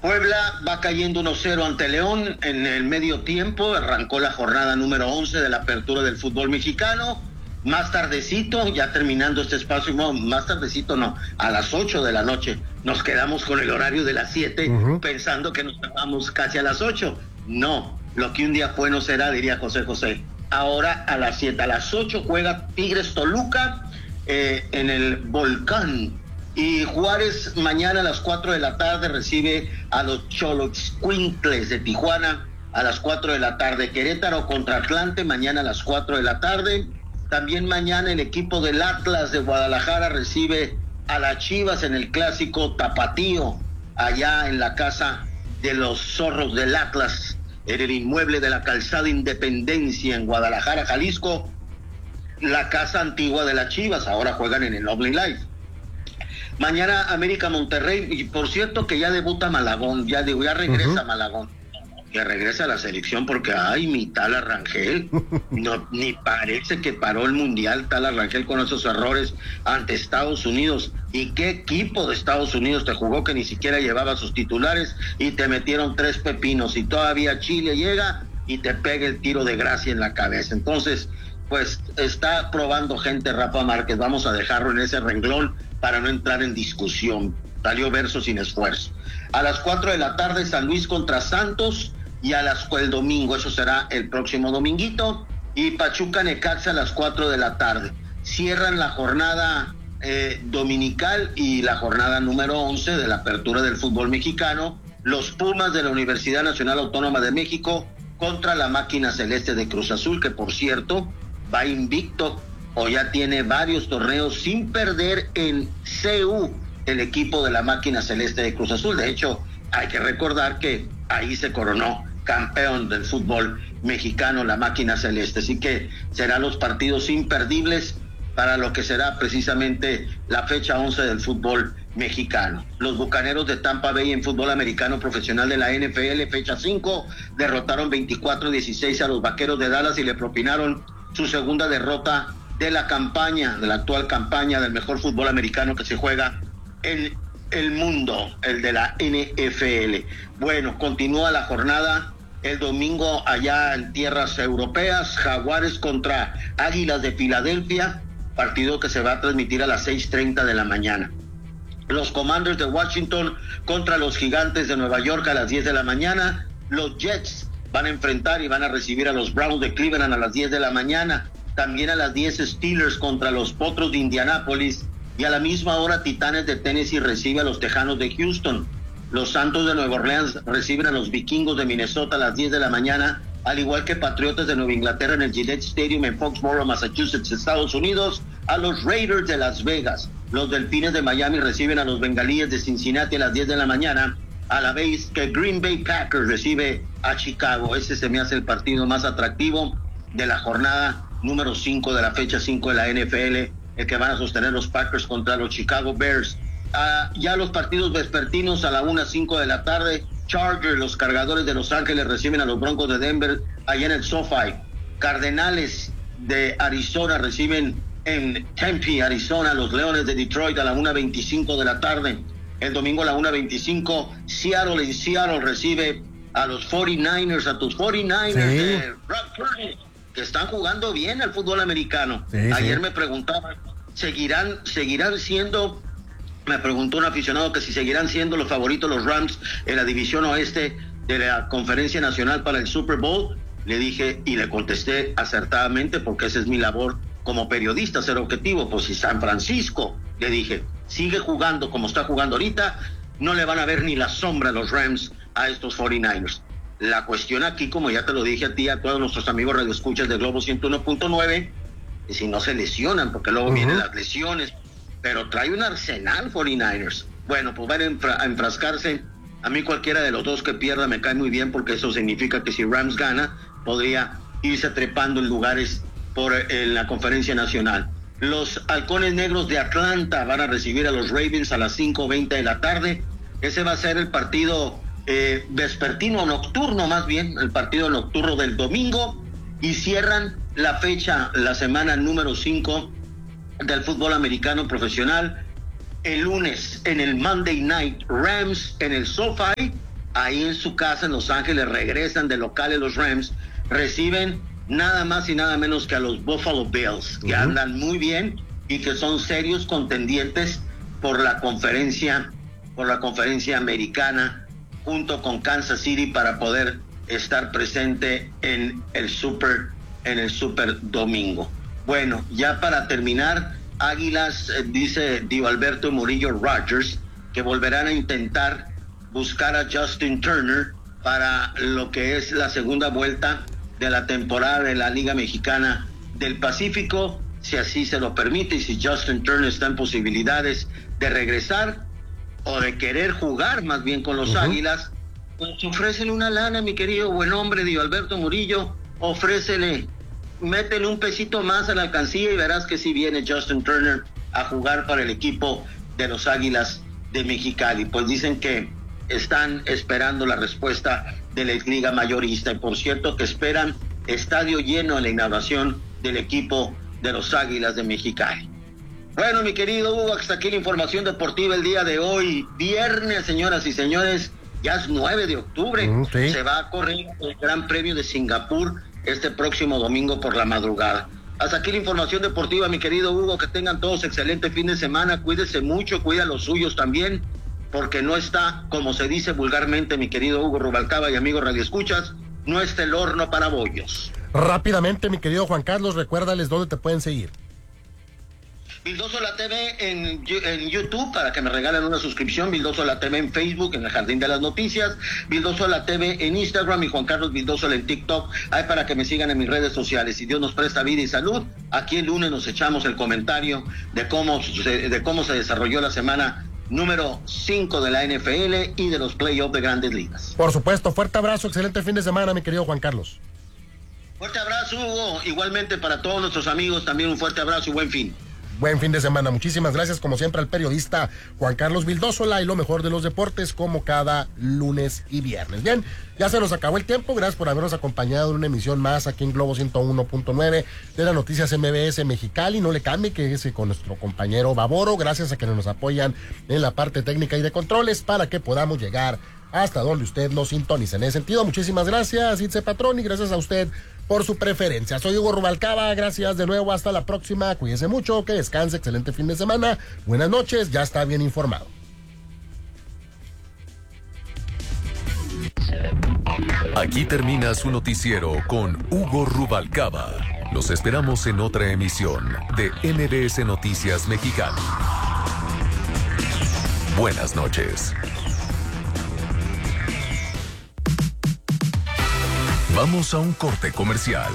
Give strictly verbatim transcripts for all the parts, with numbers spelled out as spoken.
Puebla va cayendo uno cero ante León en el medio tiempo. Arrancó la jornada número once de la apertura del fútbol mexicano. Más tardecito, ya terminando este espacio, no, más tardecito no, a las ocho de la noche. Nos quedamos con el horario de las siete, uh-huh. pensando que nos vamos casi a las ocho. No, lo que un día fue no será, diría José José. Ahora a las siete, a las ocho juega Tigres Toluca eh, en el Volcán. Y Juárez mañana a las cuatro de la tarde recibe a los Xoloitzcuintles de Tijuana a las cuatro de la tarde. Querétaro contra Atlante mañana a las cuatro de la tarde. También mañana el equipo del Atlas de Guadalajara recibe a las Chivas en el clásico tapatío, allá en la casa de los zorros del Atlas, en el inmueble de la Calzada Independencia en Guadalajara, Jalisco, la casa antigua de las Chivas. Ahora juegan en el Lovely Life. Mañana América Monterrey, y por cierto que ya debuta Malagón, ya, digo, ya regresa uh-huh. Malagón, que regresa a la selección porque ay, mi Tala Rangel, no, ni parece que paró el mundial Tala Rangel con esos errores ante Estados Unidos. ¿Y qué equipo de Estados Unidos te jugó que ni siquiera llevaba sus titulares y te metieron tres pepinos? Y todavía Chile llega y te pega el tiro de gracia en la cabeza. Entonces, pues está probando gente Rafa Márquez, vamos a dejarlo en ese renglón para no entrar en discusión. Salió verso sin esfuerzo. A las cuatro de la tarde San Luis contra Santos, y a las el domingo, eso será el próximo dominguito, y Pachuca Necaxa a las cuatro de la tarde. Cierran la jornada eh, dominical y la jornada número once de la apertura del fútbol mexicano, los Pumas de la Universidad Nacional Autónoma de México contra la Máquina Celeste de Cruz Azul, que por cierto va invicto o ya tiene varios torneos sin perder en C U el equipo de la Máquina Celeste de Cruz Azul. De hecho, hay que recordar que ahí se coronó campeón del fútbol mexicano la Máquina Celeste, así que serán los partidos imperdibles para lo que será precisamente la fecha once del fútbol mexicano. Los Bucaneros de Tampa Bay en fútbol americano profesional de la N F L, fecha cinco, derrotaron veinticuatro a dieciséis a los Vaqueros de Dallas y le propinaron su segunda derrota de la campaña, de la actual campaña del mejor fútbol americano que se juega en el mundo, el de la N F L. Bueno, continúa la jornada el domingo allá en tierras europeas, Jaguares contra Águilas de Filadelfia, partido que se va a transmitir a las seis treinta de la mañana. Los Commanders de Washington contra los Gigantes de Nueva York a las diez de la mañana. Los Jets van a enfrentar y van a recibir a los Browns de Cleveland a las diez de la mañana. También a las diez Steelers contra los Potros de Indianápolis, y a la misma hora Titanes de Tennessee recibe a los Tejanos de Houston. Los Santos de Nueva Orleans reciben a los Vikingos de Minnesota a las diez de la mañana, al igual que Patriotas de Nueva Inglaterra en el Gillette Stadium en Foxborough, Massachusetts, Estados Unidos, a los Raiders de Las Vegas. Los Delfines de Miami reciben a los Bengalíes de Cincinnati a las diez de la mañana, a la vez que Green Bay Packers recibe a Chicago. Ese se me hace el partido más atractivo de la jornada número cinco de la fecha cinco de la N F L, el que van a sostener los Packers contra los Chicago Bears. Uh, ya los partidos vespertinos a la una cinco de la tarde, Chargers, los Cargadores de Los Ángeles reciben a los Broncos de Denver allá en el SoFi. Cardenales de Arizona reciben en Tempe, Arizona, los Leones de Detroit a la una veinticinco de la tarde. El domingo a la una veinticinco, Seattle en Seattle recibe a los cuarenta y nueve ers, a tus cuarenta y nueve ers sí. de Rockford, que están jugando bien el fútbol americano. Sí, Ayer sí. me preguntaban, ¿seguirán, seguirán siendo, me preguntó un aficionado que si seguirán siendo los favoritos los Rams en la división oeste de la Conferencia Nacional para el Super Bowl? Le dije y le contesté acertadamente, porque esa es mi labor como periodista, ser objetivo. Pues si San Francisco, le dije, sigue jugando como está jugando ahorita, no le van a ver ni la sombra a los Rams a estos cuarenta y nueve ers. La cuestión aquí, como ya te lo dije a ti, a todos nuestros amigos radioescuchas de Globo ciento uno punto nueve, es si no se lesionan, porque luego uh-huh. vienen las lesiones, pero trae un arsenal cuarenta y nueve ers. Bueno, pues van a, enfra- a enfrascarse. A mí cualquiera de los dos que pierda me cae muy bien, porque eso significa que si Rams gana, podría irse trepando en lugares por en la Conferencia Nacional. Los Halcones Negros de Atlanta van a recibir a los Ravens a las cinco veinte de la tarde. Ese va a ser el partido eh, vespertino o nocturno, más bien, el partido nocturno del domingo, y cierran la fecha, la semana número cinco del fútbol americano profesional, el lunes en el Monday Night, Rams en el SoFi ahí en su casa en Los Ángeles, regresan de locales los Rams, reciben nada más y nada menos que a los Buffalo Bills, que uh-huh. andan muy bien y que son serios contendientes por la conferencia, por la conferencia americana, junto con Kansas City para poder estar presente en el Super, en el Super Domingo. Bueno, ya para terminar, Águilas, eh, dice Dio Alberto Murillo Rogers, que volverán a intentar buscar a Justin Turner para lo que es la segunda vuelta de la temporada de la Liga Mexicana del Pacífico, si así se lo permite, y si Justin Turner está en posibilidades de regresar o de querer jugar más bien con los uh-huh. Águilas, pues ofrécele una lana, mi querido buen hombre Dio Alberto Murillo, ofrécele, métele un pesito más a la alcancía y verás que si viene Justin Turner a jugar para el equipo de los Águilas de Mexicali. Pues dicen que están esperando la respuesta de la Liga Mayorista, y por cierto que esperan estadio lleno en la inauguración del equipo de los Águilas de Mexicali. Bueno, mi querido Hugo, hasta aquí la información deportiva el día de hoy, viernes, señoras y señores, ya es nueve de octubre, mm, sí. Se va a correr el Gran Premio de Singapur este próximo domingo por la madrugada. Hasta aquí la información deportiva, mi querido Hugo, que tengan todos excelente fin de semana, cuídese mucho, cuida a los suyos también, porque no está, como se dice vulgarmente, mi querido Hugo Rubalcaba y amigos radioescuchas, no está el horno para bollos. Rápidamente, mi querido Juan Carlos, recuérdales dónde te pueden seguir. Vildoso La T V en, en YouTube, para que me regalen una suscripción. Vildoso La T V en Facebook, en el Jardín de las Noticias. Vildoso La T V en Instagram y Juan Carlos Vildoso en TikTok. Ahí para que me sigan en mis redes sociales. Si Dios nos presta vida y salud, aquí el lunes nos echamos el comentario de cómo se, de cómo se desarrolló la semana número cinco de la N F L y de los playoffs de Grandes Ligas. Por supuesto, fuerte abrazo, excelente fin de semana, mi querido Juan Carlos. Fuerte abrazo, Hugo. Igualmente para todos nuestros amigos, también un fuerte abrazo y buen fin. Buen fin de semana. Muchísimas gracias, como siempre, al periodista Juan Carlos Vildósola y lo mejor de los deportes, como cada lunes y viernes. Bien, ya se nos acabó el tiempo. Gracias por habernos acompañado en una emisión más aquí en Globo ciento uno punto nueve de las Noticias M B S Mexicali. No le cambie, que es con nuestro compañero Baboro. Gracias a quienes nos apoyan en la parte técnica y de controles para que podamos llegar hasta donde usted nos sintonice. En ese sentido, muchísimas gracias, Itze Patrón, y gracias a usted por su preferencia. Soy Hugo Rubalcaba, gracias de nuevo, hasta la próxima, cuídese mucho, que descanse, excelente fin de semana, buenas noches, ya está bien informado. Aquí termina su noticiero con Hugo Rubalcaba. Los esperamos en otra emisión de M B S Noticias Mexicali. Buenas noches. Vamos a un corte comercial.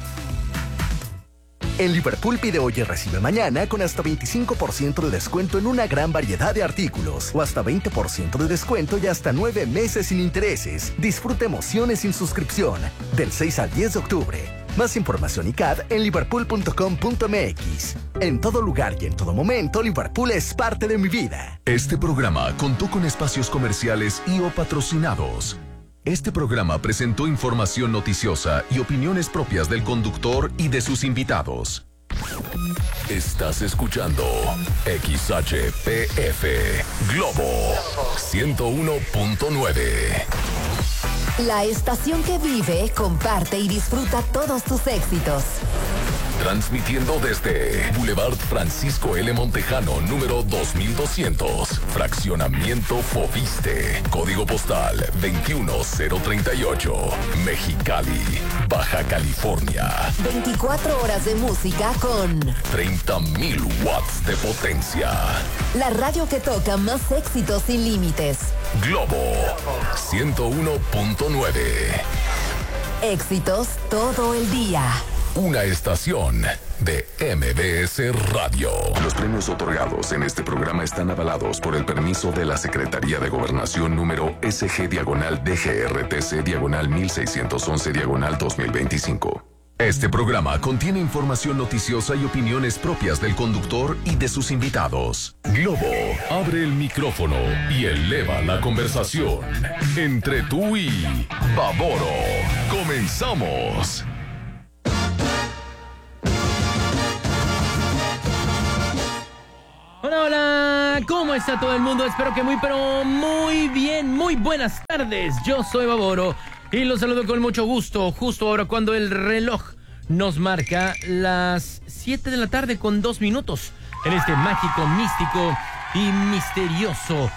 En Liverpool pide hoy y recibe mañana con hasta veinticinco por ciento de descuento en una gran variedad de artículos o hasta veinte por ciento de descuento y hasta nueve meses sin intereses. Disfruta emociones sin suscripción del seis al diez de octubre. Más información y C A D en liverpool punto com punto m x. En todo lugar y en todo momento, Liverpool es parte de mi vida. Este programa contó con espacios comerciales y o patrocinados. Este programa presentó información noticiosa y opiniones propias del conductor y de sus invitados. Estás escuchando X H P F Globo ciento uno punto nueve. La estación que vive, comparte y disfruta todos tus éxitos. Transmitiendo desde Boulevard Francisco L. Montejano, número dos mil doscientos, Fraccionamiento Fobiste, Código Postal veintiuno cero treinta y ocho, Mexicali, Baja California. veinticuatro horas de música con treinta mil watts de potencia. La radio que toca más éxitos sin límites. Globo ciento uno punto nueve. Éxitos todo el día. Una estación de M B S Radio. Los premios otorgados en este programa están avalados por el permiso de la Secretaría de Gobernación número S G diagonal D G R T C diagonal mil seiscientos once diagonal dos mil veinticinco. Este programa contiene información noticiosa y opiniones propias del conductor y de sus invitados. Globo abre el micrófono y eleva la conversación entre tú y Baboro. ¡Comenzamos! Hola, hola, Hola, ¿cómo está todo el mundo? Espero que muy, pero muy bien, muy buenas tardes. Yo soy Baboro y los saludo con mucho gusto, justo ahora cuando el reloj nos marca las siete de la tarde con dos minutos en este mágico, místico y misterioso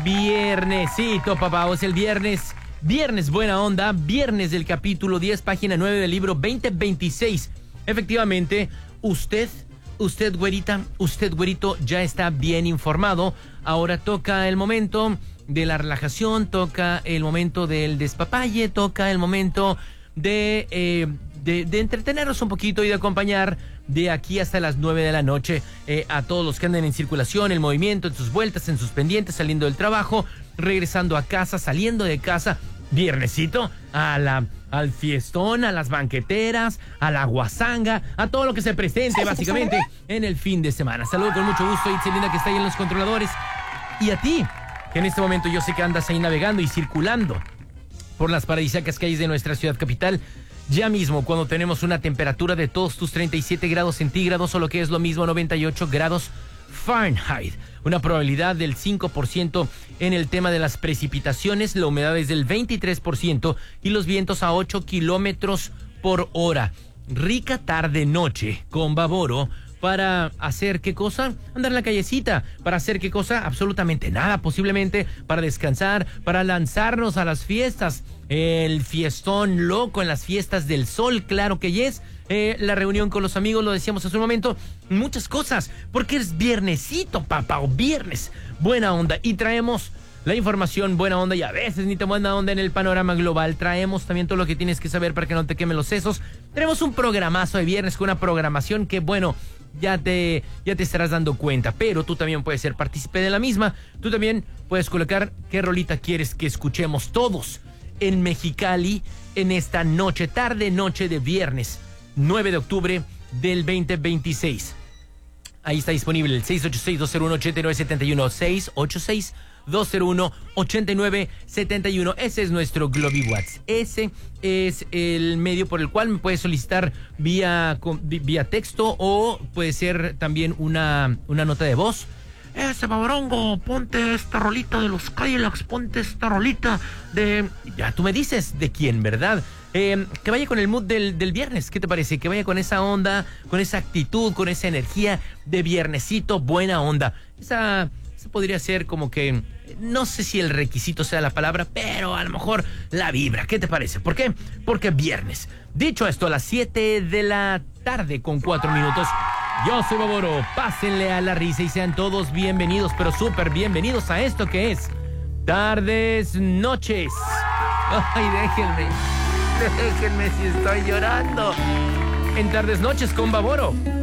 viernesito, papá. Es el viernes, viernes buena onda, viernes del capítulo diez, página nueve del libro veinte veintiséis. Efectivamente, usted... Usted, güerita, usted, güerito, ya está bien informado. Ahora toca el momento de la relajación, toca el momento del despapalle, toca el momento de, eh, de, de entretenernos un poquito y de acompañar de aquí hasta las nueve de la noche eh, a todos los que andan en circulación, en movimiento, en sus vueltas, en sus pendientes, saliendo del trabajo, regresando a casa, saliendo de casa. Viernesito, a la, al fiestón, a las banqueteras, a la guasanga, a todo lo que se presente básicamente en el fin de semana. Saludo con mucho gusto a Itzelina, que está ahí en los controladores, y a ti, que en este momento yo sé que andas ahí navegando y circulando por las paradisíacas calles de nuestra ciudad capital. Ya mismo, cuando tenemos una temperatura de todos tus treinta y siete grados centígrados, o lo que es lo mismo, noventa y ocho grados Fahrenheit. Una probabilidad del cinco por ciento en el tema de las precipitaciones, la humedad es del veintitrés por ciento y los vientos a ocho kilómetros por hora. Rica tarde-noche con Baboro. ¿Para hacer qué cosa? Andar en la callecita. ¿Para hacer qué cosa? Absolutamente nada. Posiblemente para descansar, para lanzarnos a las fiestas. El fiestón loco en las fiestas del sol, claro que yes. Eh, la reunión con los amigos, lo decíamos hace un momento. Muchas cosas, porque es viernesito, papá, o viernes. Buena onda. Y traemos la información buena onda y a veces ni tan buena onda en el panorama global. Traemos también todo lo que tienes que saber para que no te quemen los sesos. Tenemos un programazo de viernes con una programación que, bueno, ya te, ya te estarás dando cuenta. Pero tú también puedes ser partícipe de la misma. Tú también puedes colocar qué rolita quieres que escuchemos todos en Mexicali en esta noche, tarde noche de viernes nueve de octubre del veinte veintiséis. Ahí está disponible el seis ocho seis, dos cero uno, ocho nueve siete uno, seis ocho seis, dos cero uno, ocho nueve siete uno. Ese es nuestro GlobiWhat's. Ese es el medio por el cual me puedes solicitar vía, vía texto, o puede ser también una, una nota de voz. Ese Baborongo, ponte esta rolita de los Cadillacs, ponte esta rolita de... Ya tú me dices de quién, ¿verdad? Eh, que vaya con el mood del, del viernes, ¿qué te parece? Que vaya con esa onda, con esa actitud, con esa energía de viernesito, buena onda. Esa, esa podría ser como que, no sé si el requisito sea la palabra, pero a lo mejor la vibra. ¿Qué te parece? ¿Por qué? Porque viernes. Dicho esto, a las siete de la tarde con cuatro minutos... Yo soy Baboro, pásenle a la risa y sean todos bienvenidos, pero súper bienvenidos a esto que es Tardes Noches. Ay, déjenme, déjenme si estoy llorando. En Tardes Noches con Baboro.